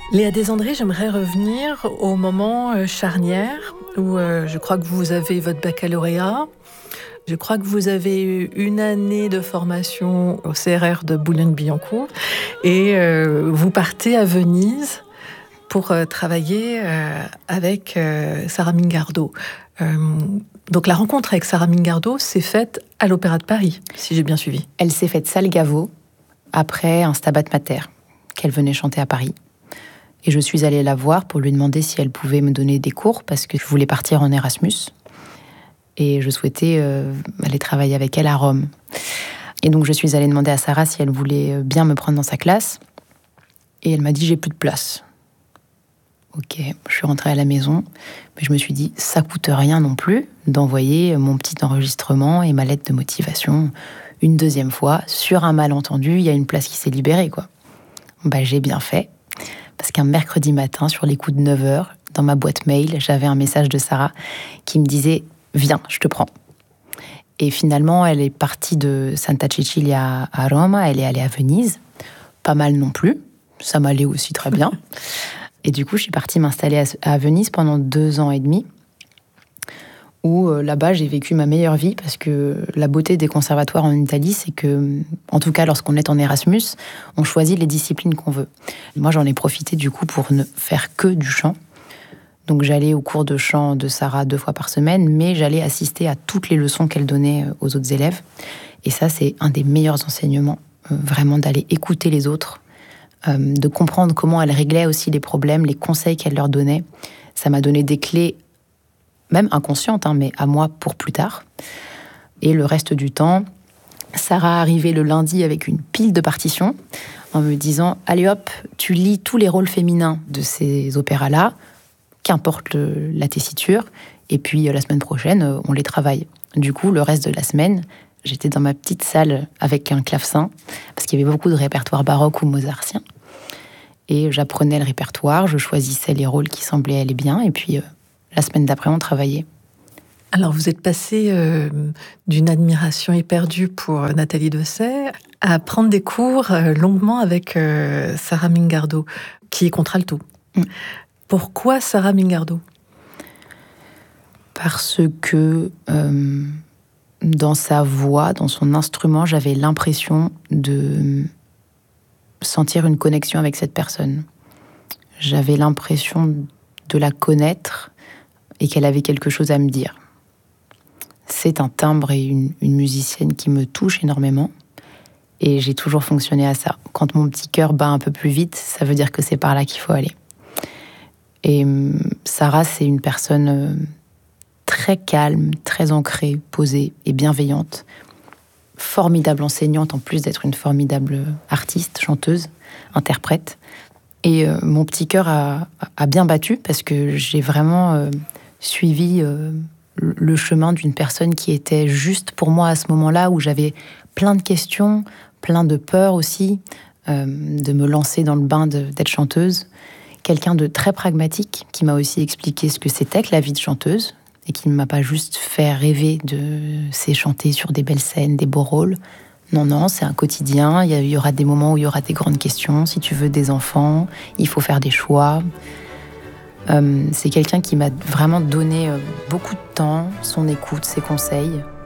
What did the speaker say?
Léa Desandré, j'aimerais revenir au moment charnière où je crois que vous avez votre baccalauréat. Je crois que vous avez eu une année de formation au CRR de Boulogne-Billancourt et vous partez à Venise pour travailler avec Sarah Mingardo. Donc la rencontre avec Sarah Mingardo s'est faite à l'Opéra de Paris, si j'ai bien suivi. Elle s'est faite salle Gaveau après un Stabat Mater qu'elle venait chanter à Paris. Et je suis allée la voir pour lui demander si elle pouvait me donner des cours parce que je voulais partir en Erasmus. Et je souhaitais aller travailler avec elle à Rome. Et donc je suis allée demander à Sarah si elle voulait bien me prendre dans sa classe. Et elle m'a dit « j'ai plus de place ». Ok, je suis rentrée à la maison, mais je me suis dit ça coûte rien non plus d'envoyer mon petit enregistrement et ma lettre de motivation une deuxième fois. Sur un malentendu, il y a une place qui s'est libérée, quoi. J'ai bien fait. Parce qu'un mercredi matin, sur les coups de 9h, dans ma boîte mail, j'avais un message de Sarah qui me disait « Viens, je te prends ». Et finalement, elle est partie de Santa Cecilia à Rome, elle est allée à Venise. Pas mal non plus, ça m'allait aussi très bien. Et du coup, je suis partie m'installer à Venise pendant 2 ans et demi, où là-bas, j'ai vécu ma meilleure vie, parce que la beauté des conservatoires en Italie, c'est que, en tout cas, lorsqu'on est en Erasmus, on choisit les disciplines qu'on veut. Moi, j'en ai profité, du coup, pour ne faire que du chant. Donc, j'allais au cours de chant de Sarah 2 fois par semaine, mais j'allais assister à toutes les leçons qu'elle donnait aux autres élèves. Et ça, c'est un des meilleurs enseignements, vraiment d'aller écouter les autres, de comprendre comment elle réglait aussi les problèmes, les conseils qu'elle leur donnait. Ça m'a donné des clés, même inconscientes, mais à moi pour plus tard. Et le reste du temps, Sarah arrivait le lundi avec une pile de partitions, en me disant « Allez hop, tu lis tous les rôles féminins de ces opéras-là, qu'importe la tessiture, et puis la semaine prochaine, on les travaille. » Du coup, le reste de la semaine, j'étais dans ma petite salle avec un clavecin, parce qu'il y avait beaucoup de répertoires baroques ou mozartiens. Et j'apprenais le répertoire, je choisissais les rôles qui semblaient aller bien, et puis la semaine d'après, on travaillait. Alors, vous êtes passée d'une admiration éperdue pour Nathalie Dessay à prendre des cours longuement avec Sarah Mingardo, qui est contralto. Pourquoi Sarah Mingardo ? Parce que dans sa voix, dans son instrument, j'avais l'impression de sentir une connexion avec cette personne. J'avais l'impression de la connaître et qu'elle avait quelque chose à me dire. C'est un timbre et une musicienne qui me touche énormément. Et j'ai toujours fonctionné à ça. Quand mon petit cœur bat un peu plus vite, ça veut dire que c'est par là qu'il faut aller. Et Sarah, c'est une personne très calme, très ancrée, posée et bienveillante. Formidable enseignante, en plus d'être une formidable artiste, chanteuse, interprète. Et mon petit cœur a bien battu parce que j'ai vraiment suivi le chemin d'une personne qui était juste pour moi à ce moment-là, où j'avais plein de questions, plein de peurs aussi, de me lancer dans le bain d'être chanteuse. Quelqu'un de très pragmatique qui m'a aussi expliqué ce que c'était que la vie de chanteuse et qui ne m'a pas juste fait rêver de chanter sur des belles scènes, des beaux rôles. Non, c'est un quotidien. Il y aura des moments où il y aura des grandes questions. Si tu veux des enfants, il faut faire des choix. C'est quelqu'un qui m'a vraiment donné beaucoup de temps, son écoute, ses conseils.